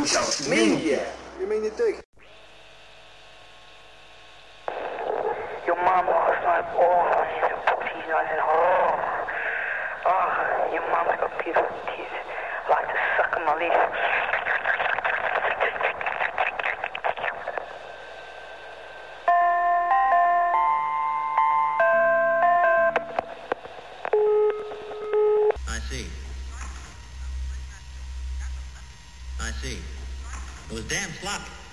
just mean yeah. You mean you dig? Your mom last night, oh, she's a putty nice and your mom's got beautiful teeth. I like to suck on my leaf. I see. It was damn sloppy.